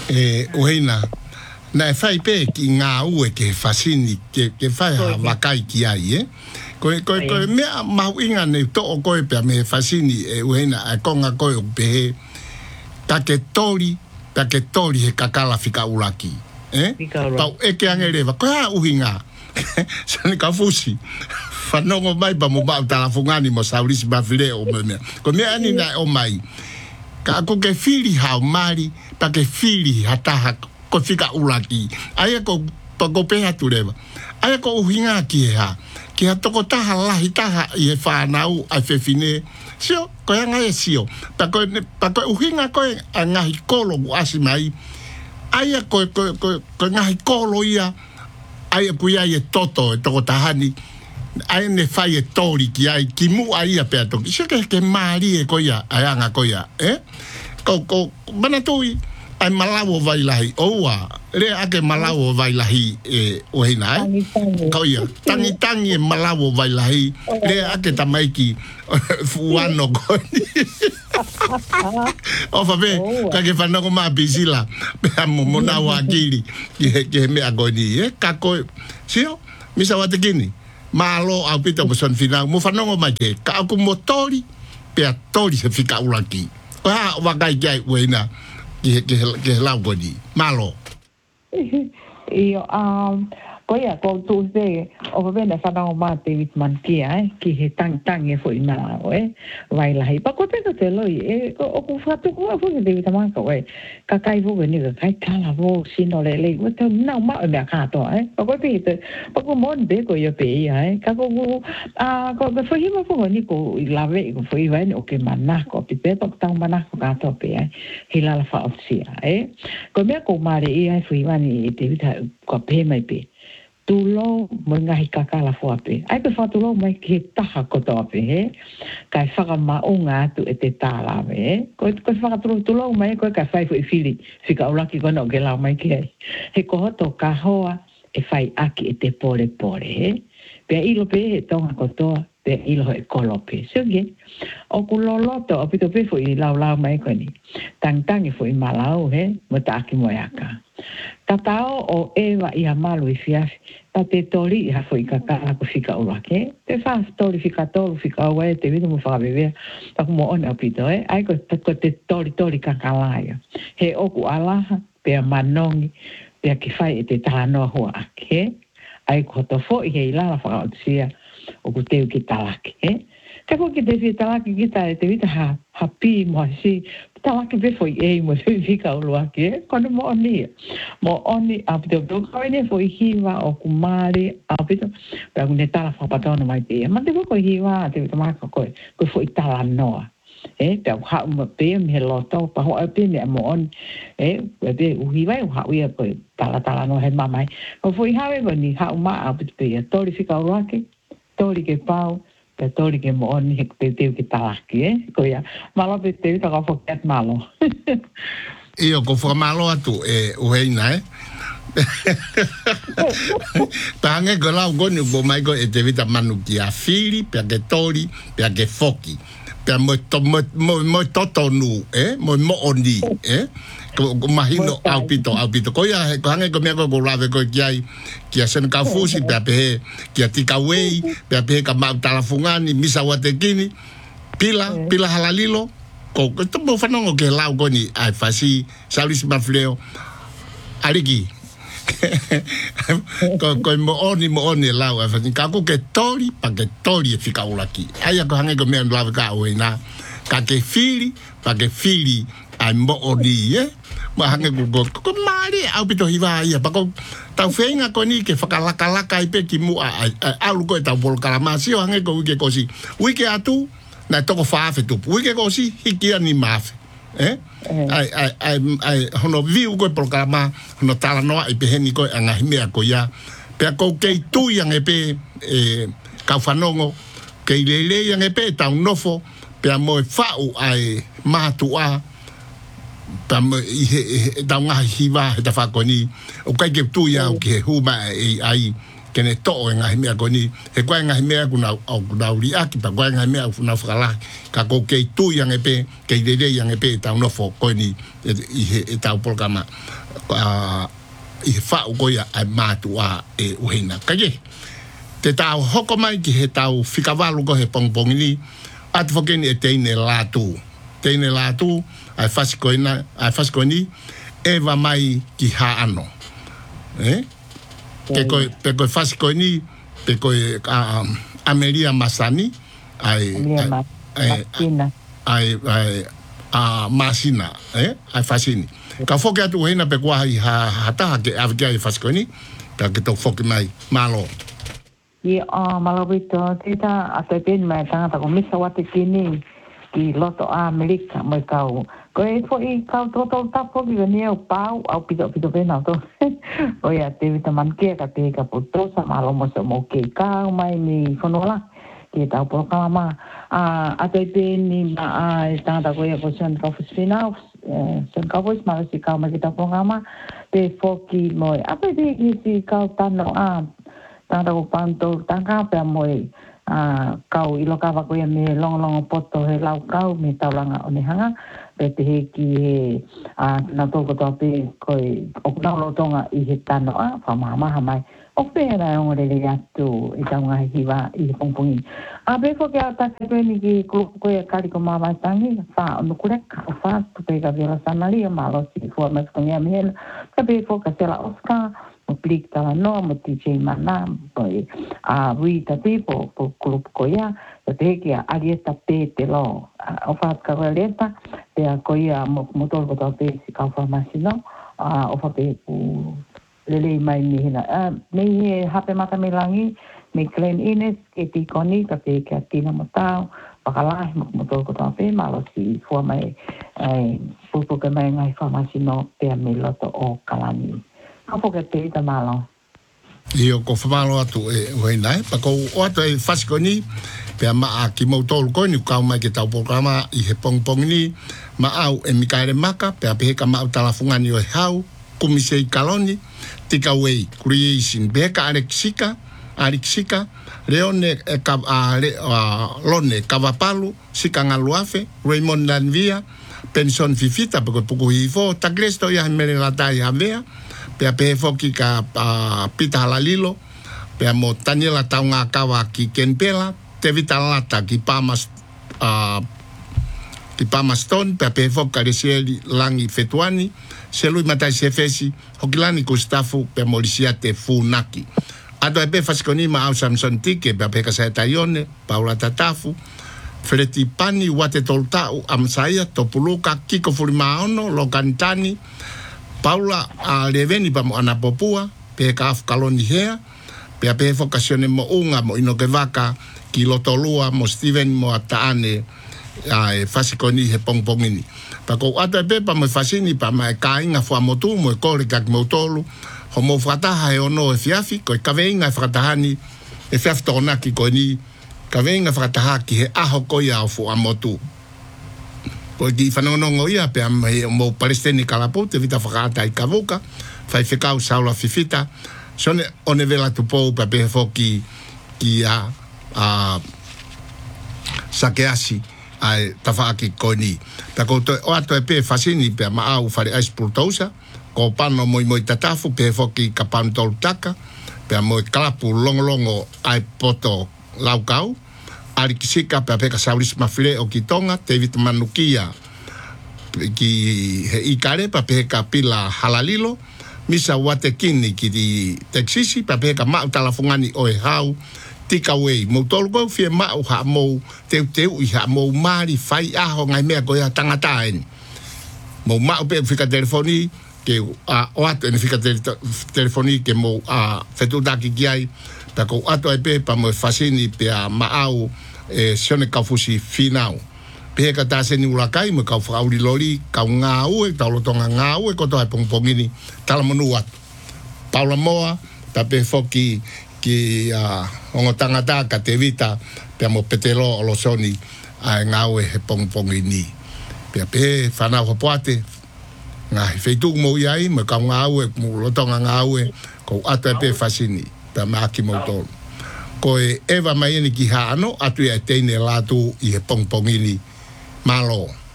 Uheina. Na fai pe ki ngā ue ke fasini ke fai ha wakai ki ai ko me mau inga ne to ko pe me fasini uheina a konga ko pe ta ke tori he kakala fika ulaki pau ke angere va ko uhinga sani ka fusi fanongo mai ba mo ba ta la fungani mo saulis ba file o me ko me ani na o mai ka ko ke fili ha mari pa ke fili hata ko fika ulaki ai ko pe atureva ai ko uhinga ki ha toko taha lahi taha i fa nau ai fe fine sio ko nga sio pa ko uhinga ko nga kolo asi mai ai ko nga kolo ia ai ku ia e toto toko tahani ai ne fai e tori ki ai ki mu ai pe to sio ke mari e ko ia ai nga ko ia ko mana tui ai malawo vai lahi oa re ake malawo vai lahi o hina ko ia tangi malawo vai lahi re ake tamaiki fuano ko o fa be ka ke fa no ma bisila mo na wa kiri ke me agoni ka ko sio misa wa te kini malo au pito mo son final mo fa no ma ke ka ku motori pe atori se fika ulaki wa ga ga wena ke lau goni malo io poi ko tu se o vena fa no ma te vitman ki he tang e foi na vai la hi pa ko te loi o ku fa tu ko fo de vitman ko ka kai vo ni ka kai kala vo sino le o te na ma me ka to pa ko te pa ko mon de ko yo pe ka ko ko fo hi mo fo ni ko la ve ko fo i va o ke mana ko pe to tang mana ko ka to pe hi la fa o si ko me ko mare fo i va ni te vita ko pe mai pe tulo mga hikakala fuape. Ai pe fatulo mai ke taha kotope kai whaka maunga tu te tala ko whaka tulo mai ko kai whai fui fili fika ulaki kono ke lau mai ke he kohoto ka hoa whai aki te pore pe ilo pe he tonga kotoa pe ilo he kolope sioge o kuloloto o pito pe fui lau mai koni tang fui malau mo taaki moyaka tatao o eva ia malu i fiafi ta te tori ha foi kakala ko fika ulake te fa tori fika tolu fika wa te vido mo fa bebe ta mo ona pito ai ko te tori kakala ia he oku alaha pe manongi pe ki fai te tano ho ake ai ko to fo i he la fa sia o ku te ki talaki ka ko ki te talaki ki te vita ha pi mo si talaki be foi mo fika ulake kono mo oni apito do kaine foi hiva o kumari apito pa ne tala fa patona mai te ma te ko hiva te ma ko foi tala noa pe ha mo pe me loto pa ho pe ne mo on pe u hiva u ha u ko tala no he mamai o foi have ni ha ma apito pe tori fika ulake tori ke pau pe tori ke mo on hek te ki talaki ko ya malo pe te ka fo ket malo io ko fo malo atu o heina tange ko la goni bo mai ko te vita manu ki a fili pe ke tori pe ke foki pe mo totonu mo oni ko mahino aupito ko ya ko hange ko me ko lave ko ki asen ka fusi pe ki atika wei pe ka ma talafungani misa watekini pila halalilo ko to mo fanongo ke lau goni ai fasi salis mafleo aligi ko mo oni lau fa ka ko ke tori pa ke tori fika ulaki ai ko hange ko me lave ka oina ka ke fili pa ke fili ai mo oni ma hange ko mari au pito hiva ia pa ko tau feinga ko ni ke whakalaka i pe ki mu alu ko e tau volkaramasi o hange ko wike kosi wike atu na toko whaafe tupu wike kosi hiki ani maafe ai hono viu ko e volkarama hono tala noa i pe heni ko e angahimea ko ia pe ko kei tui ange pe kau whanongo kei lelei ange pe tau nofo pe mo e whau ai mahatua tam i da nga hiva da fa koni o kai ke tu ya o ke huma ai kene to nga himea koni e kwa nga himea kuna au kuna uri aki pa kwa nga himea kuna fala ka ko ke tu yang epe ke dede yang epe ta no fo koni e ta programa i fa ko ya matu a e uhina kaje te ta hoko mai ki he tau fikavalu ko he pongpong ni at fo keni e teine latu ai faskoini e va mai ki ha ano pe ko faskoini pe ko Amelia Masani ai Masina ai fasini ka foke atu hena pe kwa ha ta ke avia ai faskoini ta ke to foke mai malo malo bito tita atepen mai tanga ko misa wate kini ki loto a Amerika mai kau ko e foi kau toto tapo ki ni au pau au pito pena to o ya te vitamin ke ka te ka poto sa malo mo so mo ke kau mai ni fonola ki ta po kama a te ni ma a tanga ko ya ko sen ka fusina sen ka voice ma si ka ma ki ta programa te foki mo a pe ki si kau tano a tanga ko panto tanga pe mo kau ilo kawa ko me long poto he lau kau me taulanga o ne hanga pe te he ki he na toko to pe ko o na lo tonga I he tano fa mama mai o pe na o le atu I tanga hiwa I pongpongi a pe ko ke ata se pe ni ki ko ya kali ko mama tangi fa no kule ka fa tu pe ga vela sanali malo si fo ma ko ya me ka pe ko ka tela Oscar o plik tala no mo TJ mana poi a Rita tipo po grupo koia te que arieta pe te lo o fa ka releta te a koia mo motor ko te si ka farmasi no o fa pe pu lele mai ni hina me hape mata me langi me Glen Innes ke ti koni ka pe ke tina motao pakala mo motor ko te malo si fo mai po ke mai ngai farmasi no pe me loto o kalani Apo ke te ita malo. Io ko famalo atu e wena pa ko o atu e faskoni pe ma a ki mo tol ko ni ka mai ke tau programa I he pongpong ni ma au e mikaere maka pe pe ka ma talafunga ni o hau kumisei kaloni tika wei creation be ka Alexika Leone e ka lone kavapalu sika ngaluafe Raymond Danvia pension fifita pe ko puku hifo tagresto ya mele la tai havea pe foki ka pita halalilo pe mo Daniela taunga kawa ki kenpela te vitalata ki pamaston pe foka resieli langi fetuani selui matai sefesi hokilani kustafu pe molisia te funaki ado pe faskoni ma au Samson tike pe ka sa tayone Paula Tatafu Freti pani wate toltau amsaya topuluka kiko furimaono lokantani Paula Leveni pa mo anapopua pe ka afkaloni hea pe pe fokasione mo unga mo inokevaka ki lotolua mo Steven mo ataane fasikoni he pongpongini pa ko ata pe pa mo fasini pa mai kainga fo motu mo kole kak mo tolu ho mo fataha e ono e fiafi ko kavenga fatahani e fiafi tona ki koni kavenga fataha ki he aho ko ya fo amotu ko di fanongo ia pe mo palestini kalapo te vita fakata I kavuka fai fekau saula fifita sone one vela tu po pe foki ki sakeasi ai tafaki koni ta ko to o ato pe fasini pe ma au fare explotosa ko pano moi tatafu pe foki kapantol taka pe mo kalapu longo ai poto laukau Arikisika pe ka saulis mafile o kitonga David Manukia ki he ikare pa ka pila halalilo misa watekini ki di texisi pa ka ma talafungani o e hau tika wei mo tolgo fie ma o ha mo te I ha mo mari fai aho ngai mea ko ya tangata en mo ma pe fika telefoni ke o ato en fika telefoni ke mo fetu daki giai ta ko ato e pe pa mo fasini pe ma au sione kafusi finau pe ka ta se ni ulakai mo ka fauli loli ka nga u ta lo tonga nga u ko to ai pongpongini tala monuat Paula Moa ta pe foki ki ongo tangata ka te vita pe mo petelo lo soni ai nga u he pongpongini pe fana ho poate nga feitu mo iai mo ka nga u mo lo tonga nga u ko ata pe fasini pe Makimoto ko e wa mai ni ki hano atu e tene latu I he pongpongini malo